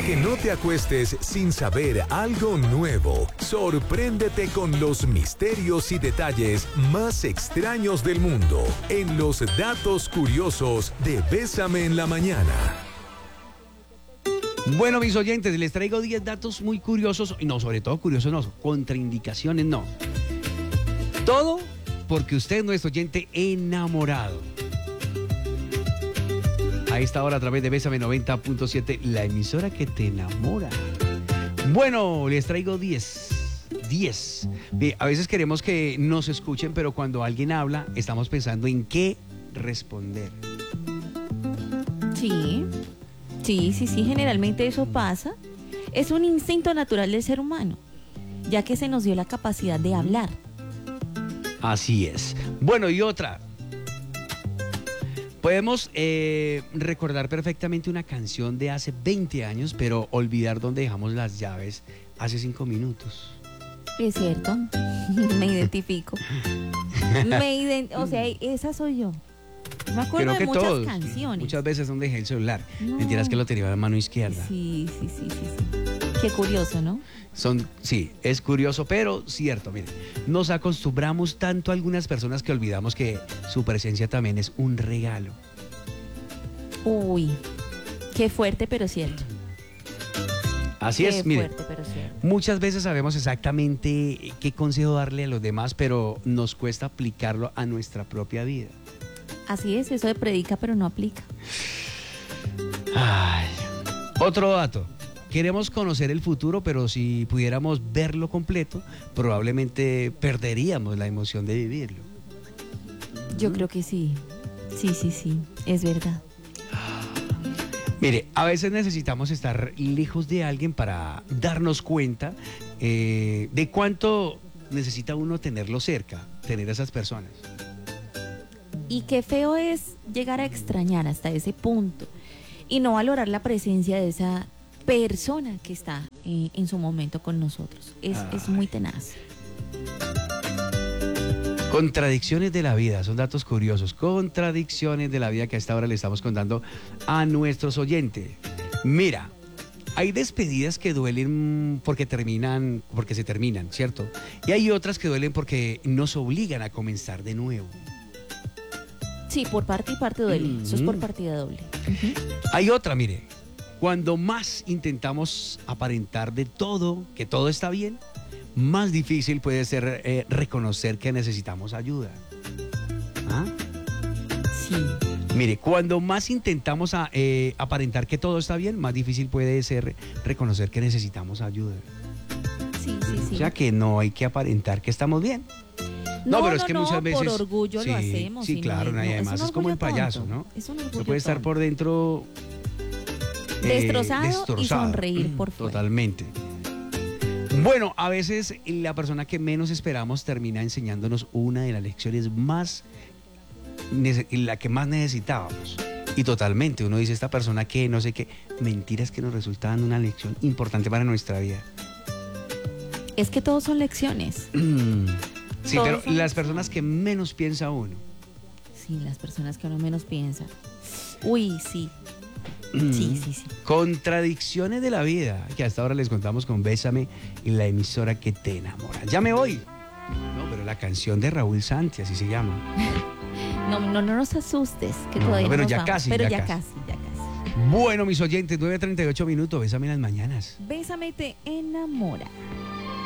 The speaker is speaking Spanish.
que no te acuestes sin saber algo nuevo. Sorpréndete con los misterios y detalles más extraños del mundo en los datos curiosos de Bésame en la Mañana. Bueno, mis oyentes, les traigo 10 datos muy curiosos, y no, sobre todo curiosos no, contraindicaciones no. Todo porque usted es nuestro oyente enamorado. A esta hora a través de Bésame 90.7, la emisora que te enamora. Bueno, les traigo 10. A veces queremos que nos escuchen, pero cuando alguien habla, estamos pensando en qué responder. Sí, generalmente eso pasa. Es un instinto natural del ser humano, ya que se nos dio la capacidad de hablar. Así es. Bueno, y otra. Podemos recordar perfectamente una canción de hace 20 años, pero olvidar dónde dejamos las llaves hace 5 minutos. Es cierto, me identifico. O sea, esa soy yo. Me acuerdo Creo que de muchas todos, canciones. Muchas veces donde dejé el celular. No. Mentiras que lo tenía en la mano izquierda. Sí. Qué curioso, ¿no? Sí, es curioso, pero cierto. Mire, nos acostumbramos tanto a algunas personas que olvidamos que su presencia también es un regalo. Uy, qué fuerte, pero cierto. Así es, mire. Fuerte, pero cierto. Muchas veces sabemos exactamente qué consejo darle a los demás, pero nos cuesta aplicarlo a nuestra propia vida. Así es, eso de predica, pero no aplica. Ay. Otro dato. Queremos conocer el futuro, pero si pudiéramos verlo completo, probablemente perderíamos la emoción de vivirlo. Yo creo que sí. Sí, es verdad. Mire, a veces necesitamos estar lejos de alguien para darnos cuenta de cuánto necesita uno tenerlo cerca, tener a esas personas. Y qué feo es llegar a extrañar hasta ese punto y no valorar la presencia de esa persona que está en su momento con nosotros. Es muy tenaz. Contradicciones de la vida, son datos curiosos. Contradicciones de la vida que a esta hora le estamos contando a nuestros oyentes. Mira, hay despedidas que duelen porque se terminan, ¿cierto? Y hay otras que duelen porque nos obligan a comenzar de nuevo. Sí, por parte y parte duele. Eso es por partida doble. Hay otra, mire. Cuando más intentamos aparentar que todo está bien, más difícil puede ser reconocer que necesitamos ayuda. ¿Ah? Sí. Mire, cuando más intentamos aparentar que todo está bien, más difícil puede ser reconocer que necesitamos ayuda. Sí. O sea que no hay que aparentar que estamos bien. No, pero es que muchas veces... por orgullo lo hacemos. Sí, claro, y además es como el payaso, tonto. ¿no? Es un orgullo Uno puede estar tonto. por dentro... destrozado y sonreír por fuera. Totalmente. Bueno, a veces la persona que menos esperamos termina enseñándonos una de las lecciones la que más necesitábamos. Y totalmente, uno dice, esta persona que no sé qué, mentiras que nos resulta dando una lección importante para nuestra vida. Es que todos son lecciones. Sí, Todos pero son las personas que menos piensa uno. Sí, las personas que uno menos piensa. Uy, sí. Sí. Contradicciones de la vida, que hasta ahora les contamos con Bésame y la emisora que te enamora. Ya me voy. No, pero la canción de Raúl Santi, así se llama. No nos asustes, que No, todavía pero no nos ya vamos. casi, Pero ya ya casi. casi. Bueno, mis oyentes, 9:38 minutos, Bésame en las mañanas. Bésame te enamora.